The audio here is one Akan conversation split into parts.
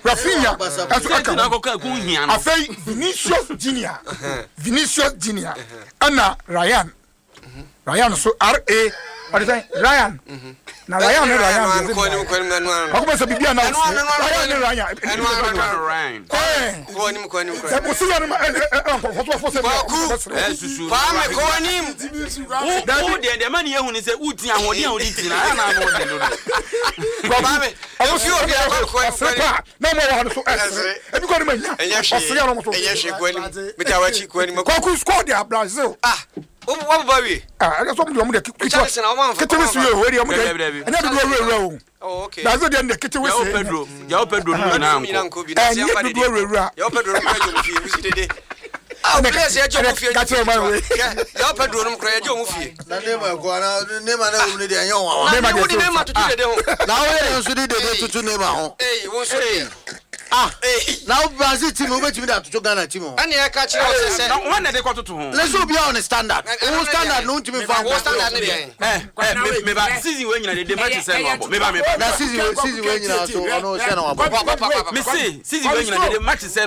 Rafinha afei Vinicius Junior ana Ryan so RA what is Ryan na Ryan akoma se bibia na Ryan Brazil what baby? That's what you want to keep. Okay. That's what the kitchen was. Pedro now Brazil team will wait to Ghana team. And you catch it. One they got to home. Let's be on the standard. Who standard no to be found. Maybe season when you the match is maybe that season when you know so no send me see season when you the match is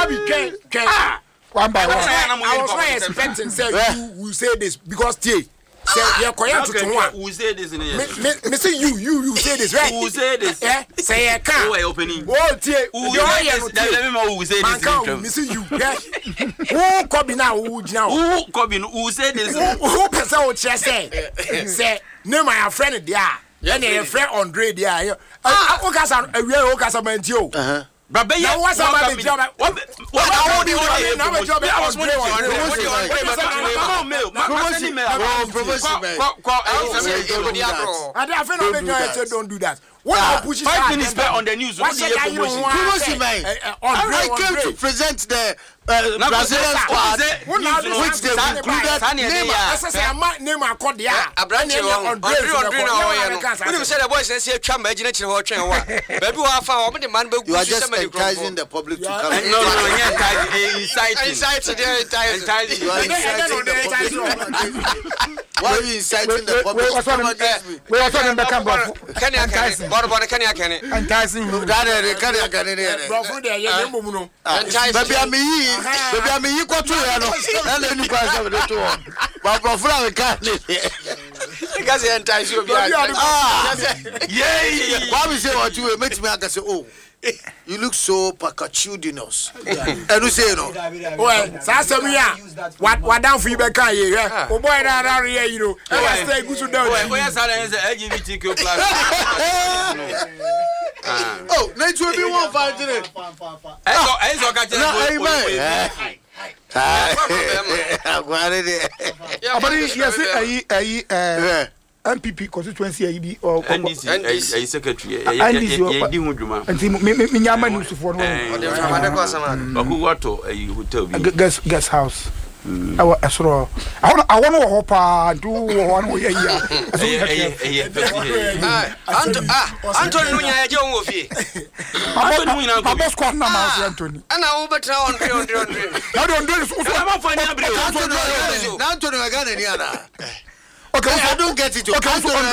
one by one. I was not expecting say you will say this because say you're quiet to one. Who say this in here? Me say you say this right? Who say this? Yeah, say you can't. Who opening? Oh, tie. Who say this? Me say you. Yeah. Who come now? Who now? Who come in? Who say this? Who person will say name my friend there. Yeah, your friend Andre there. Okasa Okasa Mentio. But what's about the job? What I don't do that. What 5 minutes on the news. What I came to present the Brazilian squad, which they included name a code. You are just enticing the public to come. No, inciting. Why are you inciting the public? We are talking about enticing you. Baby, I'm equal to and then you pass over the two. But before we can't, because he entices you. Yay! Why we say what you makes me say, oh, you look so pacatudinous. And you say, no. Well, Sasamia, what down for you back here? Oh, boy, you know, I stay good to them. Where's LGBTQ plus? Oh, let's be 1 5 MPP constituency or NDC secretary. Guest house. I want to hop do one way. Anthony Nunya John Wofi. Papa squad number Anthony. And I over 100. I don't do this. Anthony Agana. Okay, I don't get it. Okay, so on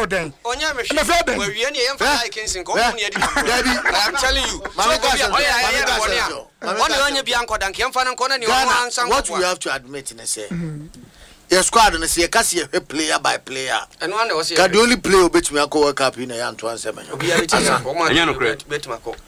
I'm telling you. What we have to admit in a say. Your squad and say Cassia player by player. And one was the only player which me a co work up in a Antoine Semen.